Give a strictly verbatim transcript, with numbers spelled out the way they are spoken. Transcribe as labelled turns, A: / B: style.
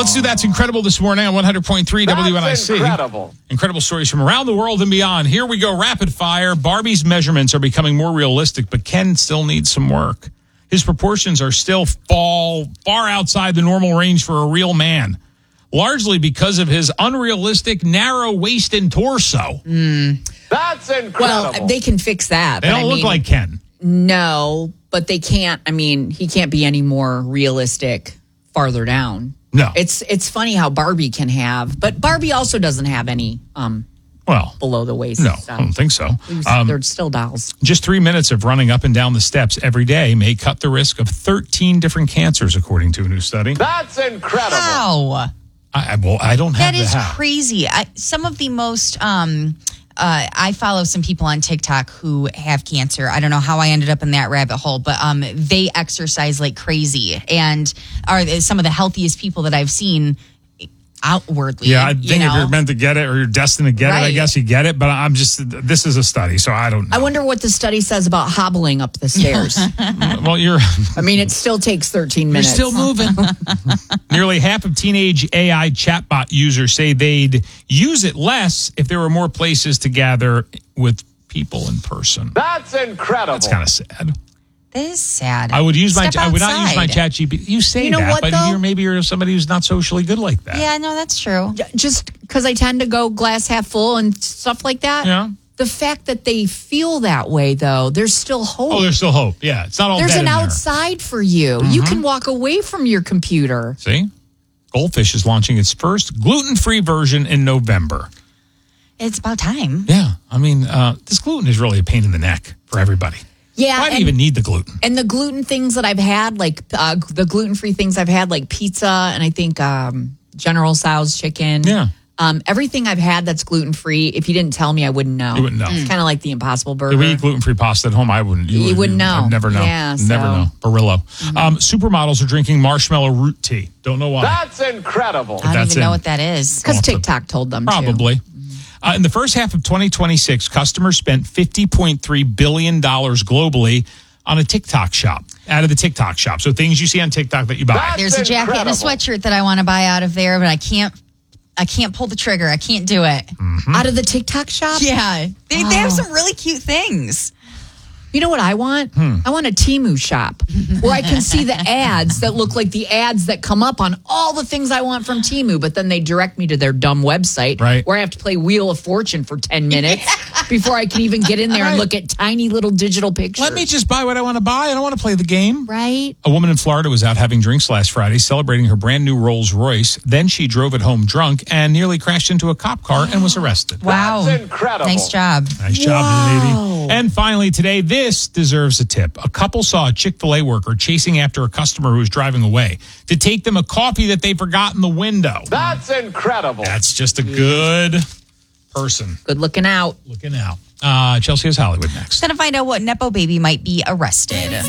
A: Let's do That's Incredible this morning on one hundred point three W N I C.
B: That's incredible.
A: Incredible stories from around the world and beyond. Here we go, rapid fire. Barbie's measurements are becoming more realistic, but Ken still needs some work. His proportions are still fall far outside the normal range for a real man, largely because of his unrealistic narrow waist and torso.
C: Mm.
B: That's incredible.
C: Well, they can fix that.
A: They
C: but
A: don't
C: I
A: look
C: mean,
A: like Ken.
C: No, but they can't. I mean, he can't be any more realistic farther down.
A: No.
C: It's it's funny how Barbie can have, but Barbie also doesn't have any um
A: Well,
C: below the waist
A: no,
C: stuff.
A: I don't think so. Um,
C: They're still dolls.
A: Just three minutes of running up and down the steps every day may cut the risk of thirteen different cancers, according to a new study.
B: That's incredible.
D: How?
A: I, I, well, I don't have
D: That
A: the
D: is
A: how.
D: crazy. I, some of the most, um, uh, I follow some people on TikTok who have cancer. I don't know how I ended up in that rabbit hole, but um, they exercise like crazy and are some of the healthiest people that I've seen outwardly.
A: Yeah, I
D: you
A: think if
D: know?
A: you're meant to get it or you're destined to get it, I
D: Right.
A: guess you get it. But I'm just, this is a study, so I don't know.
C: I wonder what the study says about hobbling up the stairs.
A: Well, you're
C: I mean, it still takes thirteen
A: you're
C: minutes.
A: still moving. Nearly half of teenage A I chatbot users say they'd use it less if there were more places to gather with people in person.
B: That's incredible.
A: That's kind of sad.
D: That is sad.
A: I would use my
D: Step
A: I would not use my
D: outside.
A: chat G P T. You say
C: You know
A: that,
C: what,
A: but
C: though?
A: you're maybe you're somebody who's not socially good like that.
D: Yeah, no, that's true.
C: Just because I tend to go glass half full and stuff like that.
A: Yeah.
C: The fact that they feel that way, though, there's still hope.
A: Oh, there's still hope. Yeah, it's not all
C: There's
A: dead
C: an
A: in there.
C: outside for you. You can walk away from your computer.
A: See? Goldfish is launching its first gluten-free version in November.
D: It's about time.
A: Yeah, I mean, uh, this gluten is really a pain in the neck for everybody.
C: Yeah,
A: Why do you
C: and,
A: even need the gluten?
C: and the gluten things that I've had, like uh, the gluten-free things I've had, like pizza and I think um, General Tso's chicken.
A: Yeah.
C: Um, everything I've had that's gluten-free, if you didn't tell me, I wouldn't know.
A: You wouldn't know.
C: It's kind of like the Impossible Burger.
A: If we eat gluten-free pasta at home, I wouldn't.
C: You wouldn't know.
A: I'd never know.
C: Yeah,
A: never
C: so-
A: know. Barillo. Um, supermodels are drinking marshmallow root tea. Don't know why.
B: That's incredible.
D: I don't
A: That's
D: even know
A: in.
D: what that is.
C: Because
A: Well,
C: TikTok told them to.
A: Probably. Uh, in the first half of twenty twenty-six, customers spent fifty point three billion dollars globally on a TikTok shop, out of the TikTok shop. So things you see on TikTok that you buy.
B: That's
D: There's a jacket and a
B: incredible.
D: sweatshirt that I want to buy out of there, but I can't. I can't pull the trigger. I can't do it.
C: Out of the TikTok shop?
D: Yeah, they, they have some really cute things.
C: You know what I want?
A: Hmm.
C: I want a Temu shop where I can see the ads that look like the ads that come up on all the things I want from Temu, but then they direct me to their dumb website
A: Right.
C: where I have to play Wheel of Fortune for ten minutes before I can even get in there and
A: Right.
C: look at tiny little digital pictures.
A: Let me just buy what I want to buy. I don't want to play the game.
C: Right?
A: A woman in Florida was out having drinks last Friday, celebrating her brand new Rolls Royce. Then she drove it home drunk and nearly crashed into a cop car and was arrested.
D: Wow,
B: That's incredible.
D: nice job.
A: Nice job,
C: Wow.
A: lady. And finally, today, this deserves a tip. A couple saw a Chick-fil-A worker chasing after a customer who was driving away to take them a coffee that they forgot in the window.
B: That's incredible.
A: That's just a good person
C: Good looking out.
A: looking out. Uh, Chelsea has Hollywood next.
D: Gonna find out what Nepo baby might be arrested.